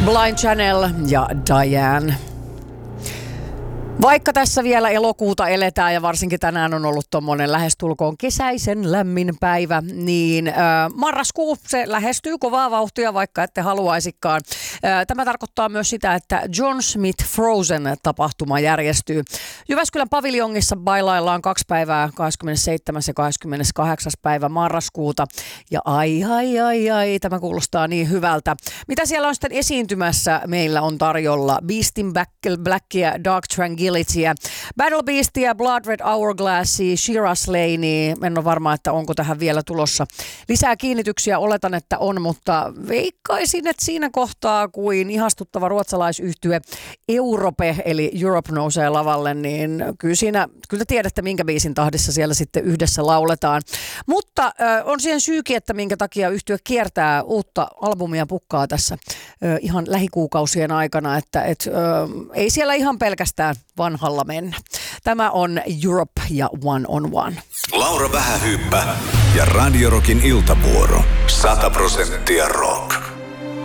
Blind Channel ja Diane. Vaikka tässä vielä elokuuta eletään ja varsinkin tänään on ollut tommonen lähestulkoon kesäisen lämmin päivä, niin marraskuu se lähestyy kovaa vauhtia, vaikka ette haluaisikaan. Tämä tarkoittaa myös sitä, että John Smith Frozen-tapahtuma järjestyy. Jyväskylän paviljongissa bailaillaan 2 päivää, 27. ja 28. päivä marraskuuta. Ja ai, tämä kuulostaa niin hyvältä. Mitä siellä on sitten esiintymässä? Meillä on tarjolla Beast in Blackia, Dark Tranquillityä, Battle Beastia, Blood Red Hourglassia, Shira Slaney. En ole varma, että onko tähän vielä tulossa lisää kiinnityksiä. Oletan, että on, mutta veikkaisin, että siinä kohtaa, kuin ihastuttava ruotsalaisyhtye Europe, eli Europe nousee lavalle, niin kyllä tiedätte, minkä biisin tahdissa siellä sitten yhdessä lauletaan. Mutta on siihen syykin, että minkä takia yhtye kiertää uutta albumia pukkaa tässä ihan lähikuukausien aikana, että ei siellä ihan pelkästään vanhalla mennä. Tämä on Europe ja One on One. Laura Vähähyyppä ja Radio Rockin iltavuoro. 100% rock.